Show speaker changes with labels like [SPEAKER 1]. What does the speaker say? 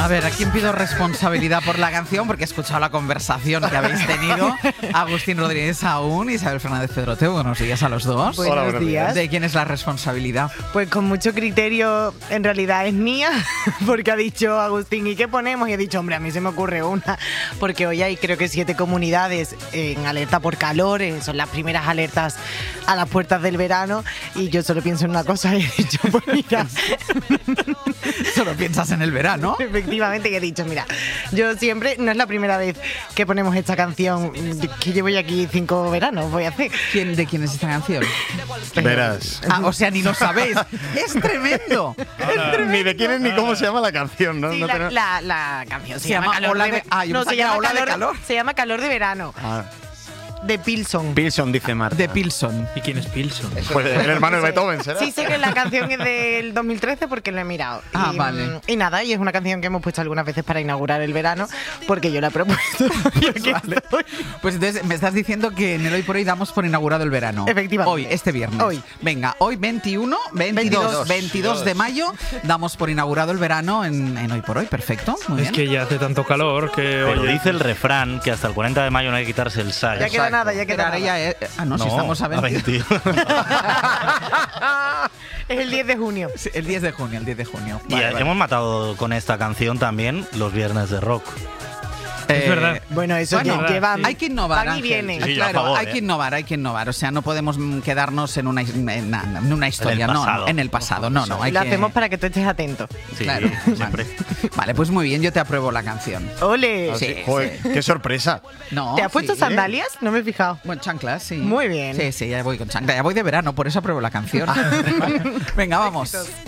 [SPEAKER 1] A ver, ¿a quién pido responsabilidad por la canción? Porque he escuchado la conversación que habéis tenido. Agustín Rodríguez Saún y Isabel Fernández Pedrote. Buenos días a los dos.
[SPEAKER 2] Buenos días.
[SPEAKER 1] ¿De quién es la responsabilidad?
[SPEAKER 2] Pues con mucho criterio, en realidad es mía, porque ha dicho Agustín, ¿y qué ponemos? Y he dicho, hombre, a mí se me ocurre una, porque hoy hay creo que 7 comunidades en alerta por calor, son las primeras alertas a las puertas del verano, y yo solo pienso en una cosa y he dicho, pues mira...
[SPEAKER 1] Solo piensas en el verano.
[SPEAKER 2] Efectivamente, que he dicho, mira, yo siempre, no es la primera vez que ponemos esta canción, que llevo ya aquí 5 veranos, voy a hacer.
[SPEAKER 1] ¿De quién es esta canción?
[SPEAKER 3] Verás.
[SPEAKER 1] Ah, o sea, ni lo sabéis. ¡Es tremendo!
[SPEAKER 3] Ni de quién es ni cómo se llama la canción, ¿no?
[SPEAKER 2] Sí,
[SPEAKER 3] No tenemos-
[SPEAKER 2] la canción se llama
[SPEAKER 1] llama Ola de- Ah, yo
[SPEAKER 2] no,
[SPEAKER 1] pensaba
[SPEAKER 2] se
[SPEAKER 1] que era
[SPEAKER 2] llama
[SPEAKER 1] Ola de calor.
[SPEAKER 2] Se llama Calor de Verano,
[SPEAKER 3] Ah,
[SPEAKER 2] de Pilson.
[SPEAKER 3] Pilson, dice Marta.
[SPEAKER 1] De Pilson.
[SPEAKER 4] ¿Y quién es Pilson?
[SPEAKER 3] Pues el hermano de Beethoven, ¿será?
[SPEAKER 2] Sí, sé que la canción es del 2013 porque la he mirado.
[SPEAKER 1] Ah,
[SPEAKER 2] y,
[SPEAKER 1] vale.
[SPEAKER 2] Y nada, y es una canción que hemos puesto algunas veces para inaugurar el verano, porque yo la he propuesto. Y aquí
[SPEAKER 1] Vale.
[SPEAKER 2] estoy.
[SPEAKER 1] Pues entonces me estás diciendo que en el Hoy por Hoy damos por inaugurado el verano.
[SPEAKER 2] Efectivamente.
[SPEAKER 1] Hoy, este viernes.
[SPEAKER 2] Hoy.
[SPEAKER 1] Venga, hoy 22 de mayo, damos por inaugurado el verano en Hoy por Hoy. Perfecto, muy
[SPEAKER 4] Es
[SPEAKER 1] bien.
[SPEAKER 4] que ya hace tanto calor que...
[SPEAKER 5] Pero
[SPEAKER 4] oye,
[SPEAKER 5] dice el refrán que hasta el 40 de mayo no hay que quitarse el sayo.
[SPEAKER 2] Ya queda nada, ya
[SPEAKER 1] Pero
[SPEAKER 2] queda
[SPEAKER 1] ahora
[SPEAKER 2] nada.
[SPEAKER 1] no, si estamos a 20.
[SPEAKER 2] Es el 10 de junio.
[SPEAKER 1] Sí, el 10 de junio, el 10 de junio.
[SPEAKER 5] Y hemos matado con esta canción también los viernes de rock.
[SPEAKER 4] Es verdad.
[SPEAKER 2] Bueno, eso
[SPEAKER 1] Bueno,
[SPEAKER 2] lleva.
[SPEAKER 1] hay que innovar,
[SPEAKER 2] van y
[SPEAKER 1] Ángel.
[SPEAKER 2] vienen.
[SPEAKER 5] Sí, yo a
[SPEAKER 1] Claro,
[SPEAKER 5] favor,
[SPEAKER 1] hay que innovar. O sea, no podemos quedarnos en una historia,
[SPEAKER 5] pasado.
[SPEAKER 1] no, en el pasado. No, hay
[SPEAKER 2] Lo
[SPEAKER 1] que...
[SPEAKER 2] hacemos para que tú estés atento.
[SPEAKER 5] Sí,
[SPEAKER 1] Claro,
[SPEAKER 5] siempre.
[SPEAKER 1] Vale, pues muy bien, yo te apruebo la canción.
[SPEAKER 2] ¡Ole!
[SPEAKER 1] Sí,
[SPEAKER 3] Joder, qué sorpresa.
[SPEAKER 1] No,
[SPEAKER 2] ¿Te has puesto
[SPEAKER 1] sí.
[SPEAKER 2] sandalias? No me he fijado.
[SPEAKER 1] Bueno, chanclas, sí.
[SPEAKER 2] Muy bien.
[SPEAKER 1] Sí, ya voy con chanclas. Ya voy de verano, por eso apruebo la canción. Venga, vamos.